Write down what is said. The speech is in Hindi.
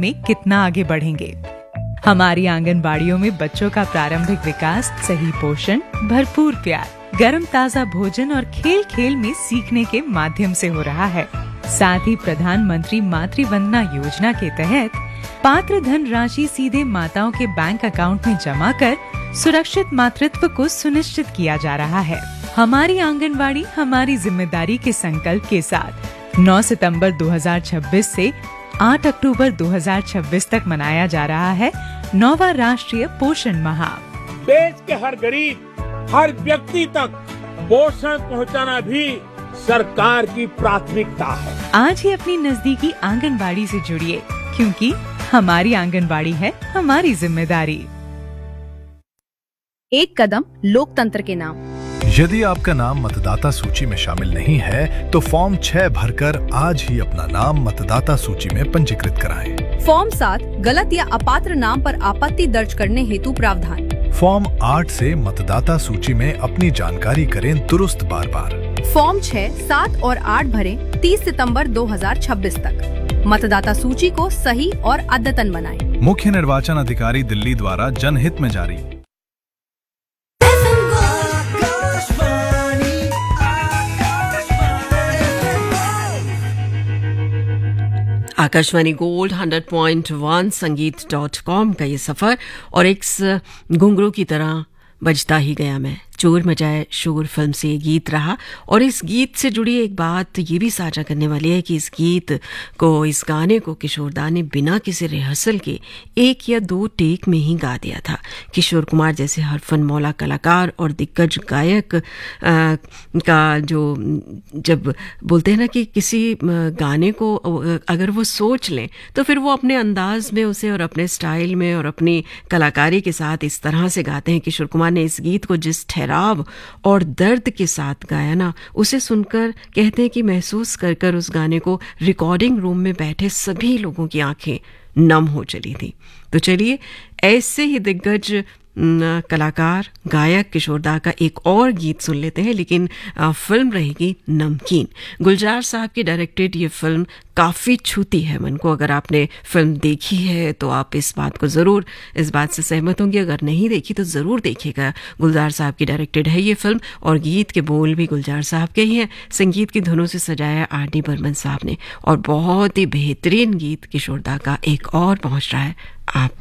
में कितना आगे बढ़ेंगे। हमारी आंगनबाड़ियों में बच्चों का प्रारंभिक विकास सही पोषण, भरपूर प्यार, गर्म ताजा भोजन और खेल खेल में सीखने के माध्यम से हो रहा है। साथ ही प्रधानमंत्री मातृ वंदना योजना के तहत पात्र धन राशि सीधे माताओं के बैंक अकाउंट में जमा कर सुरक्षित मातृत्व को सुनिश्चित किया जा रहा है। हमारी आंगनबाड़ी हमारी जिम्मेदारी के संकल्प के साथ 9 सितंबर 2026 से 8 अक्टूबर 2026 तक मनाया जा रहा है 9वां राष्ट्रीय पोषण माह। देश के हर गरीब, हर व्यक्ति तक पोषण पहुंचाना भी सरकार की प्राथमिकता है। आज ही अपनी नजदीकी आंगनबाड़ी से जुड़िए, क्योंकि हमारी आंगनबाड़ी है हमारी जिम्मेदारी। एक कदम लोकतंत्र के नाम। यदि आपका नाम मतदाता सूची में शामिल नहीं है तो फॉर्म 6 भरकर आज ही अपना नाम मतदाता सूची में पंजीकृत कराएं। फॉर्म 7 गलत या अपात्र नाम पर आपत्ति दर्ज करने हेतु प्रावधान। फॉर्म 8 से मतदाता सूची में अपनी जानकारी करें दुरुस्त बार बार। फॉर्म 6, 7 और 8 भरें 30 सितंबर 2026 तक। मतदाता सूची को सही और अद्यतन बनाएं। मुख्य निर्वाचन अधिकारी दिल्ली द्वारा जनहित में जारी। आकाशवाणी गोल्ड 100.1 संगीत.com का ये सफर और एक घुंघरू की तरह बजता ही गया मैं। चोर मचाए शोर फिल्म से ये गीत रहा और इस गीत से जुड़ी एक बात ये भी साझा करने वाली है कि इस गाने को किशोरदा ने बिना किसी रिहर्सल के 1 या 2 टेक में ही गा दिया था। किशोर कुमार जैसे हरफन मौला कलाकार और दिग्गज गायक का जो जब बोलते हैं ना कि किसी गाने को अगर वो सोच लें तो फिर वो अपने अंदाज में उसे और अपने स्टाइल में और अपनी कलाकारी के साथ इस तरह से गाते हैं। किशोर कुमार ने इस गीत को जिस ठहराव और दर्द के साथ गाया ना, उसे सुनकर कहते हैं कि महसूस कर कर उस गाने को रिकॉर्डिंग रूम में बैठे सभी लोगों की आंखें नम हो चली थी। तो चलिए ऐसे ही दिग्गज कलाकार गायक किशोरदा का एक और गीत सुन लेते हैं, लेकिन फिल्म रहेगी नमकीन। गुलजार साहब की डायरेक्टेड ये फिल्म काफ़ी छूती है मन को। अगर आपने फिल्म देखी है तो आप इस बात से सहमत होंगे, अगर नहीं देखी तो ज़रूर देखिएगा। गुलजार साहब की डायरेक्टेड है ये फिल्म और गीत के बोल भी गुलजार साहब के ही हैं। संगीत की धुनों से सजाया R.D. बर्मन साहब ने और बहुत ही बेहतरीन गीत किशोरदा का एक और पहुंच रहा है आप